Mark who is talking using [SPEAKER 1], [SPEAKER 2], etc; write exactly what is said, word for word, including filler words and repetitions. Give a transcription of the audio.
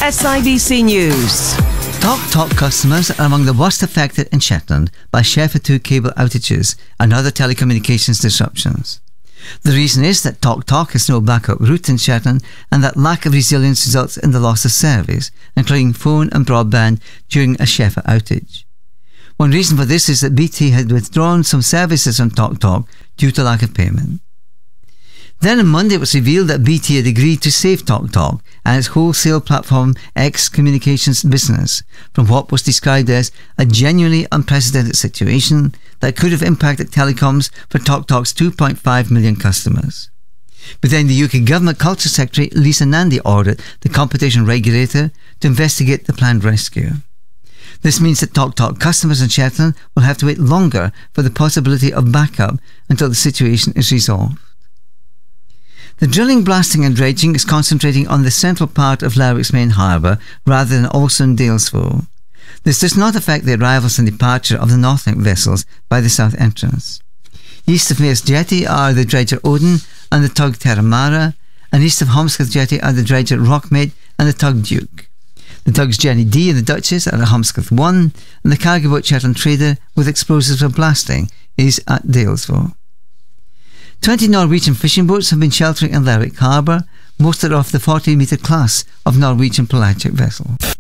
[SPEAKER 1] S I B C News.
[SPEAKER 2] TalkTalk customers are among the worst affected in Shetland by Sheffield two cable outages and other telecommunications disruptions. The reason is that TalkTalk has no backup route in Shetland, and that lack of resilience results in the loss of service, including phone and broadband, during a Sheffield outage. One reason for this is that B T had withdrawn some services from TalkTalk due to lack of payment. Then on Monday it was revealed that B T had agreed to save TalkTalk and its wholesale platform X Communications business from what was described as a genuinely unprecedented situation that could have impacted telecoms for TalkTalk's two point five million customers. But then the U K Government Culture Secretary Lisa Nandy ordered the competition regulator to investigate the planned rescue. This means that TalkTalk customers in Shetland will have to wait longer for the possibility of backup until the situation is resolved. The drilling, blasting and dredging is concentrating on the central part of Lerwick's main harbour rather than also in Daylesford. This does not affect the arrivals and departure of the Northlink vessels by the south entrance. East of Mayors Jetty are the dredger Odin and the tug Terramara, and east of Holmscott Jetty are the dredger Rockmate and the tug Duke. The tugs Jenny D and the Duchess are at Holmscott one, and the cargo boat Shetland Trader with explosives for blasting is at Daylesford. Twenty Norwegian fishing boats have been sheltering in Lerwick Harbour. Most are off the forty metre class of Norwegian pelagic vessel.